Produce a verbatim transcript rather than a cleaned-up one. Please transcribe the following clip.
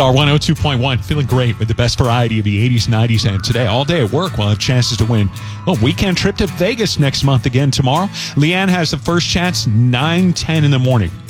Star one oh two point one, feeling great with the best variety of the eighties, nineties, and today. All day at work, we'll have chances to win a weekend trip to Vegas next month again tomorrow. Leanne has the first chance, nine ten in the morning.